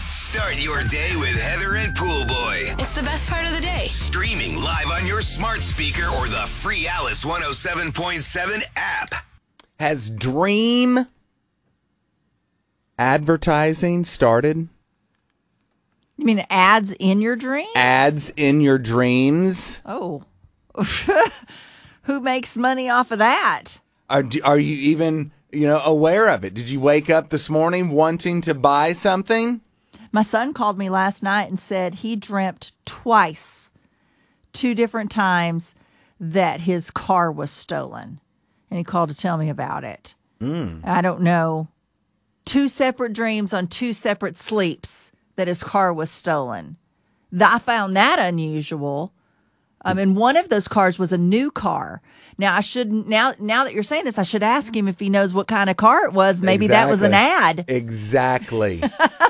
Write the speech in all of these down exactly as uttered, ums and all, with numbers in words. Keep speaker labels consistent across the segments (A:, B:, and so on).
A: Start your day with Heather and Pool Boy.
B: It's the best part of the day.
A: Streaming live on your smart speaker or the free Alice one oh seven point seven app.
C: Has Dream advertising started?
D: You mean ads in your dreams?
C: Ads in your dreams?
D: Oh. Who makes money off of that?
C: Are, are you even, you know, aware of it? Did you wake up this morning wanting to buy something?
D: My son called me last night and said he dreamt twice, two different times, that his car was stolen. And he called to tell me about it. Mm. I don't know. Two separate dreams on two separate sleeps that his car was stolen. I found that unusual. Um, and one of those cars was a new car. Now I should now now that you're saying this, I should ask him if he knows what kind of car it was. Maybe exactly. That was an ad.
C: Exactly.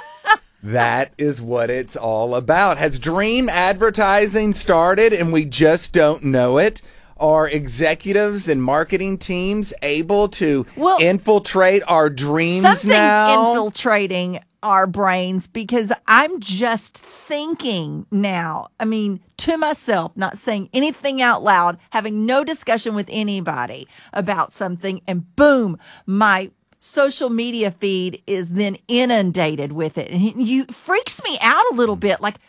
C: That is what it's all about. Has Dream advertising started and we just don't know it? Are executives and marketing teams able to well, infiltrate our dreams
D: something's
C: now?
D: Infiltrating our brains, because I'm just thinking now, I mean, to myself, not saying anything out loud, having no discussion with anybody about something, and boom, my social media feed is then inundated with it. And you freaks me out a little bit. Like,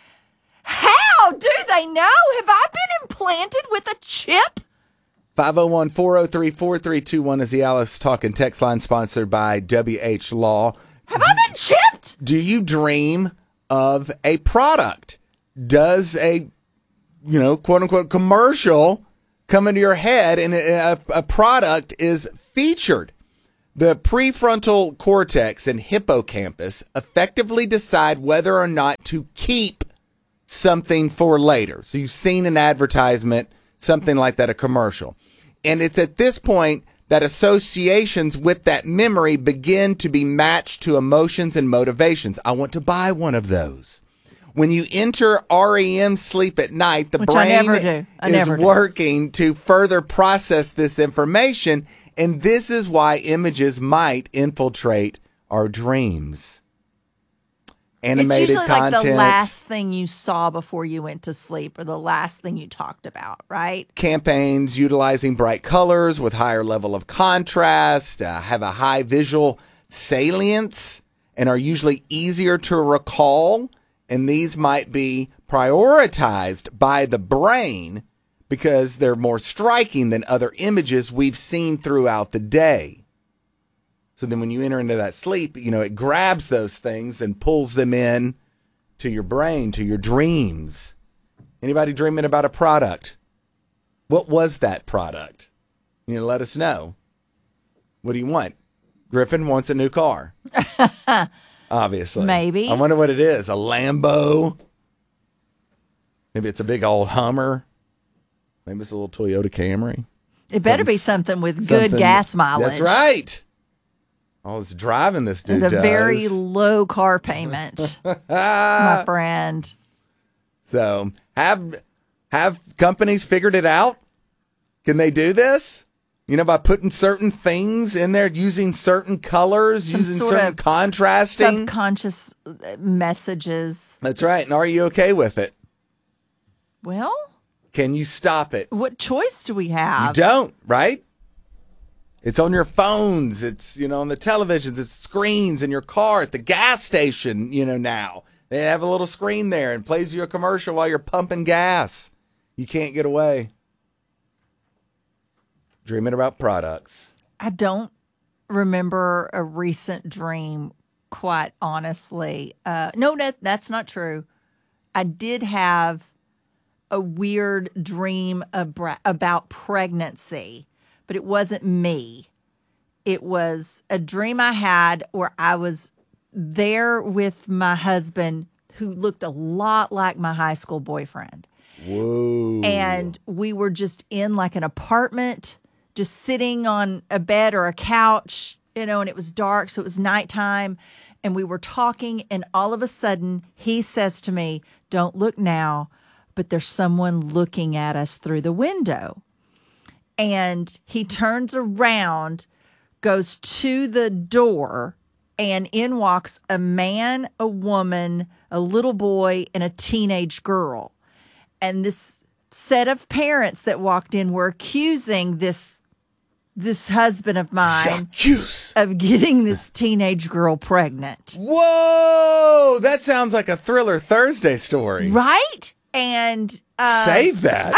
D: how do they know? Have I been implanted with a chip?
C: five oh one, four oh three, four three two one is the Alice Talking text line, sponsored by W H Law.
D: Have I been chipped?
C: Do you dream of a product? Does a, you know, quote unquote commercial come into your head and a, a product is featured? The prefrontal cortex and hippocampus effectively decide whether or not to keep something for later. So you've seen an advertisement, something like that, a commercial. And it's at this point that associations with that memory begin to be matched to emotions and motivations. I want to buy one of those. When you enter R E M sleep at night, the
D: Which
C: brain
D: I never do. I
C: is
D: never do.
C: working to further process this information. And this is why images might infiltrate our dreams. Animated
D: it's usually
C: content.
D: Like the last thing you saw before you went to sleep, or the last thing you talked about, right?
C: Campaigns utilizing bright colors with higher level of contrast, uh, have a high visual salience, and are usually easier to recall. And these might be prioritized by the brain because they're more striking than other images we've seen throughout the day. So then when you enter into that sleep, you know, it grabs those things and pulls them in to your brain, to your dreams. Anybody dreaming about a product? What was that product? You know, let us know. What do you want? Griffin wants a new car. Obviously.
D: Maybe.
C: I wonder what it is. A Lambo? Maybe it's a big old Hummer. Maybe it's a little Toyota Camry.
D: It better
C: Something,
D: be something with good gas mileage.
C: That's right. All this driving this dude
D: and a
C: does.
D: very low car payment, my friend.
C: So have have companies figured it out? Can they do this? You know, by putting certain things in there, using certain colors,
D: Some
C: using
D: sort
C: certain
D: of
C: contrasting.
D: Subconscious messages.
C: That's right. And are you okay with it?
D: Well,
C: can you stop it?
D: What choice do we have?
C: You don't, right? It's on your phones. It's, you know, on the televisions. It's screens in your car at the gas station, you know, now. They have a little screen there and plays you a commercial while you're pumping gas. You can't get away. Dreaming about products.
D: I don't remember a recent dream, quite honestly. Uh, no, that, that's not true. I did have a weird dream abra- about pregnancy, but it wasn't me. It was a dream I had where I was there with my husband, who looked a lot like my high school boyfriend.
C: Whoa.
D: And we were just in like an apartment, just sitting on a bed or a couch, you know, and it was dark, so it was nighttime. And we were talking, and all of a sudden he says to me, "Don't look now, but there's someone looking at us through the window." And he turns around, goes to the door, and in walks a man, a woman, a little boy, and a teenage girl. And this set of parents that walked in were accusing this this husband of mine
C: J'accuse.
D: of getting this teenage girl pregnant.
C: Whoa, that sounds like a Thriller Thursday story.
D: Right? And uh,
C: Save that.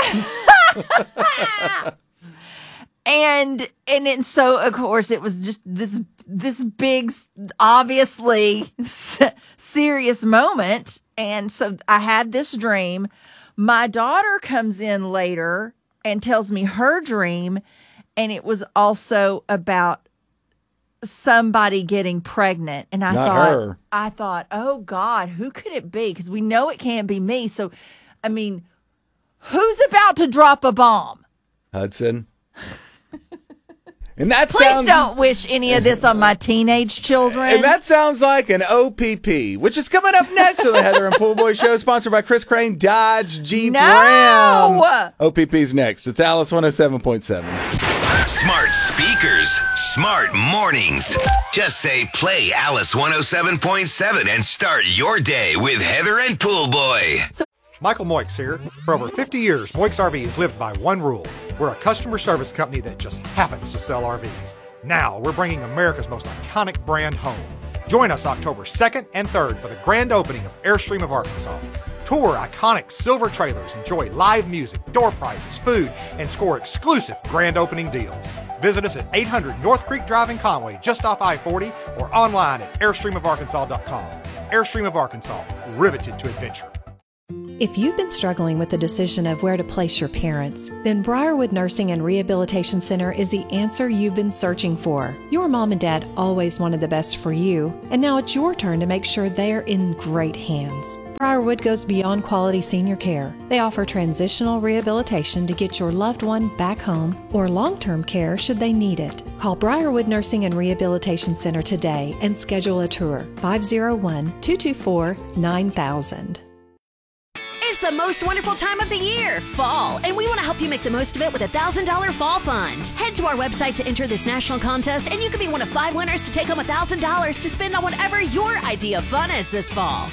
D: and and and so of course it was just this this big, obviously serious moment. And so I had this dream. My daughter comes in later and tells me her dream, and it was also about somebody getting pregnant. And I
C: Not
D: thought,
C: her.
D: I thought, oh God, who could it be? Because we know it can't be me. So, I mean, who's about to drop a bomb?
C: Hudson. And that
D: Please
C: sounds,
D: don't wish any of this on my teenage children.
C: And that sounds like an O P P, which is coming up next on the Heather and Pool Boy Show, sponsored by Chris Crane, Dodge, Jeep,
D: No!
C: Ram. O P P's next. It's Alice one oh seven point seven.
A: Smart speakers, smart mornings. Just say play Alice one oh seven point seven and start your day with Heather and Pool Boy.
B: Michael Moix here. For over fifty years, Moix R V has lived by one rule. We're a customer service company that just happens to sell R Vs. Now we're bringing America's most iconic brand home. Join us October second and third for the grand opening of Airstream of Arkansas. Tour iconic silver trailers, enjoy live music, door prizes, food, and score exclusive grand opening deals. Visit us at eight hundred North Creek Drive in Conway, just off I forty, or online at airstream of arkansas dot com. Airstream of Arkansas, riveted to adventure.
E: If you've been struggling with the decision of where to place your parents, then Briarwood Nursing and Rehabilitation Center is the answer you've been searching for. Your mom and dad always wanted the best for you, and now it's your turn to make sure they're in great hands. Briarwood goes beyond quality senior care. They offer transitional rehabilitation to get your loved one back home or long-term care should they need it. Call Briarwood Nursing and Rehabilitation Center today and schedule a tour. five oh one, two two four, nine thousand.
F: It's the most wonderful time of the year, fall, and we want to help you make the most of it with a one thousand dollars Fall Fund. Head to our website to enter this national contest, and you could be one of five winners to take home one thousand dollars to spend on whatever your idea of fun is this fall.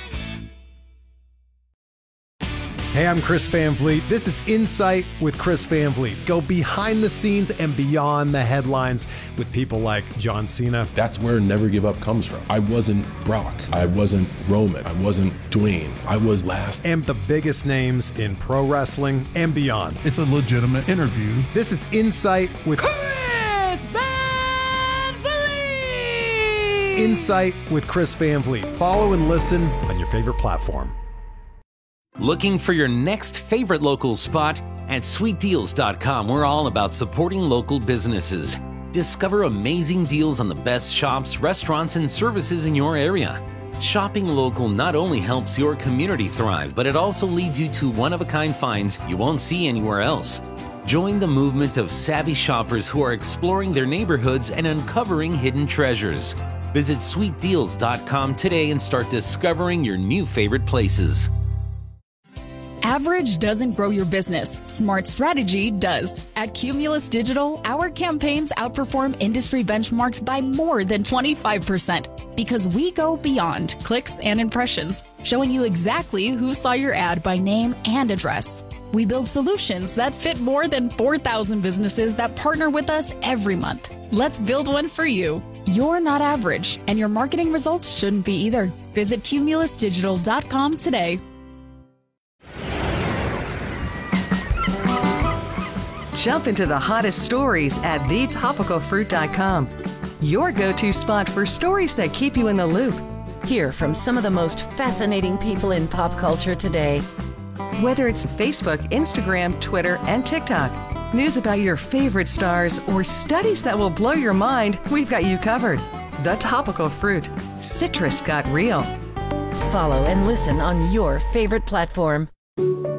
G: Hey, I'm Chris Van Vliet. This is Insight with Chris Van Vliet. Go behind the scenes and beyond the headlines with people like John Cena.
H: That's where Never Give Up comes from. I wasn't Brock. I wasn't Roman. I wasn't Dwayne. I was last.
G: And the biggest names in pro wrestling and beyond.
I: It's a legitimate interview.
G: This is Insight with
J: Chris Van Vliet.
G: Insight with Chris Van Vliet. Follow and listen on your favorite platform.
K: Looking for your next favorite local spot? At sweet deals dot com, we're all about supporting local businesses. Discover amazing deals on the best shops, restaurants, and services in your area. Shopping local not only helps your community thrive, but it also leads you to one-of-a-kind finds you won't see anywhere else. Join the movement of savvy shoppers who are exploring their neighborhoods and uncovering hidden treasures. Visit sweet deals dot com today and start discovering your new favorite places.
L: Average doesn't grow your business. Smart strategy does. At Cumulus Digital, our campaigns outperform industry benchmarks by more than twenty-five percent because we go beyond clicks and impressions, showing you exactly who saw your ad by name and address. We build solutions that fit more than four thousand businesses that partner with us every month. Let's build one for you. You're not average, and your marketing results shouldn't be either. Visit cumulus digital dot com today.
M: Jump into the hottest stories at the topical fruit dot com. Your go-to spot for stories that keep you in the loop.
N: Hear from some of the most fascinating people in pop culture today.
M: Whether it's Facebook, Instagram, Twitter, and TikTok, news about your favorite stars, or studies that will blow your mind, we've got you covered. The Topical Fruit. Citrus got real.
N: Follow and listen on your favorite platform.